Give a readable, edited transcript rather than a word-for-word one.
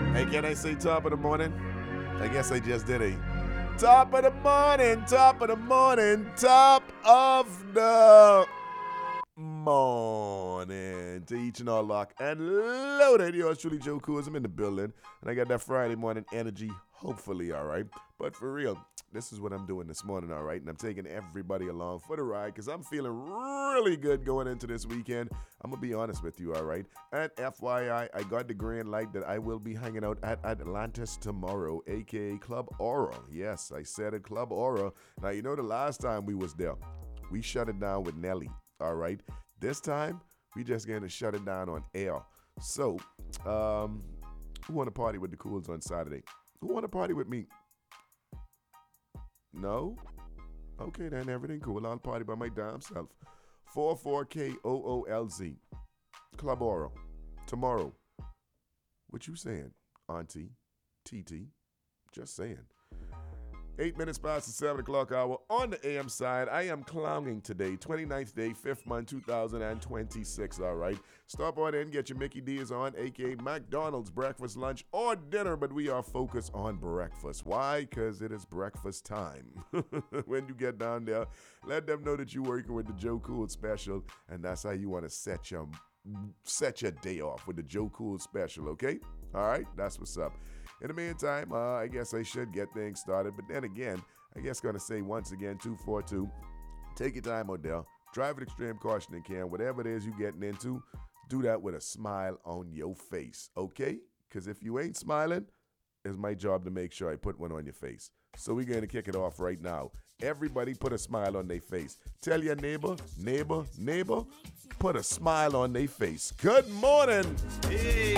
Hey, can I say top of the morning? I guess I just did a top of the morning, top of the morning, top of the morning to each and all lock and loaded. Yours truly, Joe Cool. I'm in the building, and I got that Friday morning energy, hopefully, all right? But for real, this is what I'm doing this morning, all right? And I'm taking everybody along for the ride because I'm feeling really good going into this weekend. I'm going to be honest with you, all right? And FYI, I got the green light that I will be hanging out at Atlantis tomorrow, a.k.a. Club Aura. Yes, I said it, Club Aura. Now, you know the last time we was there, we shut it down with Nelly, all right? This time, we just going to shut it down on air. So, who want to party with the Cools on Saturday? Who want to party with me? No? Okay, then everything cool. I'll party by my damn self. 44KOOLZ. Club Aura. Tomorrow. What you saying, Auntie? TT? Just saying. 8 minutes past the 7 o'clock hour on the AM side. I am clowning today, 29th day, 5th month, 2026, all right? Stop on in, get your Mickey D's on, a.k.a. McDonald's breakfast, lunch, or dinner, but we are focused on breakfast. Why? Because it is breakfast time. When you get down there, let them know that you're working with the Joe Cool special, and that's how you want to set your day off with the Joe Cool special, okay? All right? That's what's up. In the meantime, I guess I should get things started. But then again, I guess going to say once again, 242, take your time, Odell. Drive with extreme caution and care. Whatever it is you're getting into, do that with a smile on your face, okay? Because if you ain't smiling, it's my job to make sure I put one on your face. So we're going to kick it off right now. Everybody put a smile on their face. Tell your neighbor, put a smile on their face. Good morning. Hey,